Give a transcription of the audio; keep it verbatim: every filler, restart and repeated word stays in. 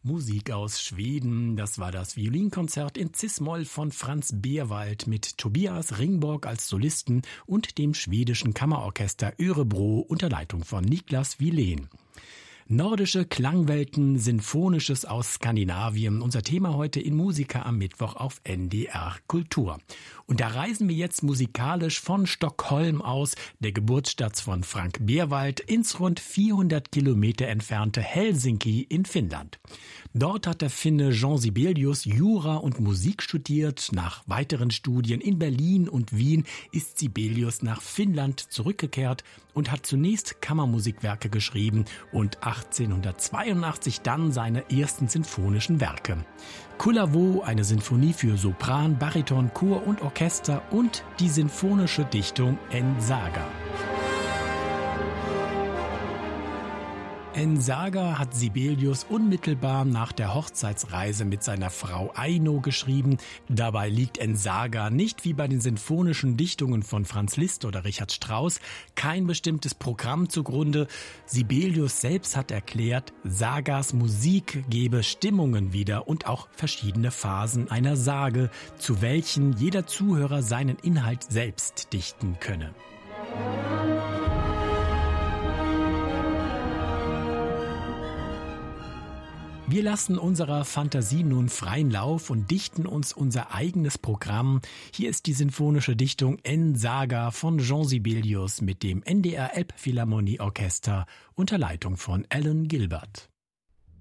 Musik aus Schweden, das war das Violinkonzert in Cis-Moll von Franz Beerwald mit Tobias Ringborg als Solisten und dem schwedischen Kammerorchester Örebro unter Leitung von Niklas Wilén. Nordische Klangwelten, Sinfonisches aus Skandinavien. Unser Thema heute in Musica am Mittwoch auf N D R Kultur. Und da reisen wir jetzt musikalisch von Stockholm aus, der Geburtsstadt von Frank Beerwald, ins rund vierhundert Kilometer entfernte Helsinki in Finnland. Dort hat der Finne Jean Sibelius Jura und Musik studiert. Nach weiteren Studien in Berlin und Wien ist Sibelius nach Finnland zurückgekehrt und hat zunächst Kammermusikwerke geschrieben und achtzehnhundertzweiundachtzig dann seine ersten sinfonischen Werke. Kullervo, eine Sinfonie für Sopran, Bariton, Chor und Orchester und die sinfonische Dichtung En Saga. En Saga hat Sibelius unmittelbar nach der Hochzeitsreise mit seiner Frau Aino geschrieben. Dabei liegt En Saga nicht wie bei den sinfonischen Dichtungen von Franz Liszt oder Richard Strauss kein bestimmtes Programm zugrunde. Sibelius selbst hat erklärt, Sagas Musik gebe Stimmungen wieder und auch verschiedene Phasen einer Sage, zu welchen jeder Zuhörer seinen Inhalt selbst dichten könne. Wir lassen unserer Fantasie nun freien Lauf und dichten uns unser eigenes Programm. Hier ist die sinfonische Dichtung En Saga von Jean Sibelius mit dem N D R Elbphilharmonie Orchester unter Leitung von Alan Gilbert.